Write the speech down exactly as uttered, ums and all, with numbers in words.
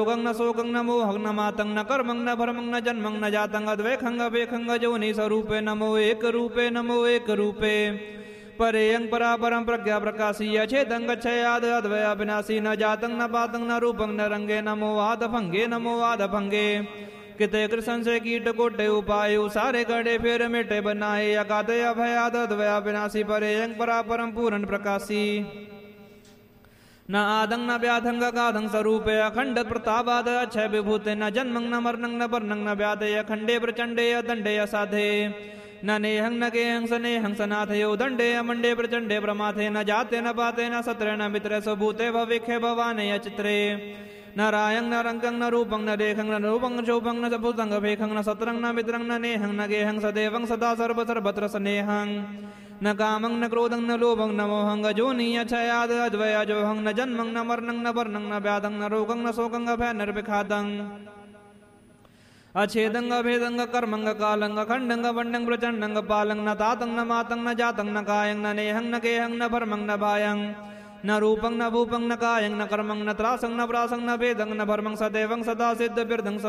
रोगं न शोकं न मोहं न मातं न कर्मं न भर्मं न जन्मं न जातं अद्वैखं अवेखं जोनि स्वरूपे नमो एक रूपे नमो एक रूपे परेयं परापरं प्रज्ञा प्रकाशीय छेदं गच्छयाद अद्वय विनाशी न जातं न पातं न रूपं न रंगे नमो आदभंगे नमो आदभंगे किते कृष्ण से कीट कोटे उपाय सारे गड़े फेर मिटे बनाए अगाधे अभयाद अद्वय विनाशी परेयं परापरं पूर्ण प्रकाशी न आदं न व्याधं गाधं स्वरूपे अखंड प्रतापाद अक्षय विभूते न जन्मं न मरणं न वर्णं न व्याधे अखंडे प्रचंडे दंडे असाधे न नेहं न गेहं सनेहं सनाथयो दंडे अमंडे प्रचंडे प्रमाथे न जाते न पाते न सत्रे न मित्रे स्वभूते भविखे भवाने अचित्रे न रायं न रंगं न रूपं न रेखं न रूपं शोभं न सभूतं भेखं न सत्रं न मित्रं न नेहं न गेहं सदेवं सदा सर्व सर्वत्र स्नेहं न कामं न क्रोधं न लोभं न मोहं अजोनि अक्षयाद अद्वय अजोहं न जन्मं न मरणं न वर्णं न व्याधं न रोगं न शोकं अभय निर्विखातं अछेदं अभेदं कर्मं कालं खंडं वंडं प्रचंडं पालं न तातं न मातं न जातं न कायं न नेहं न गेहं न भर्मं न भायं न रूपं न भूपं न कायं न कर्मं न त्रासं न प्रासं न भेदं न भर्मं सदैवं सदा सिद्ध बिर्दं